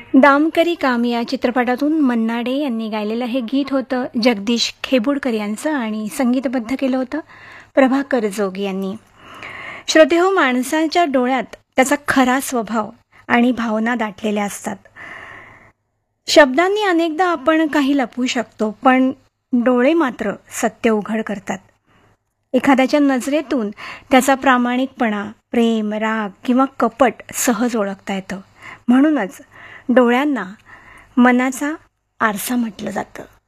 दामकरी काम या चित्रपटातून मन्ना डे यांनी गायलेलं हे गीत होतं जगदीश खेबुडकर यांचं आणि संगीतबद्ध केलं होतं प्रभाकर जोग यांनी. श्रोतेहो, माणसाच्या डोळ्यात त्याचा खरा स्वभाव आणि भावना दाटलेल्या असतात. शब्दांनी अनेकदा आपण काही लपवू शकतो, पण डोळे मात्र सत्य उघड करतात. एखाद्याच्या नजरेतून त्याचा प्रामाणिकपणा, प्रेम, राग किंवा कपट सहज ओळखता येतं. म्हणूनच डोळ्यांना मनाचा आरसा म्हटलं जातं.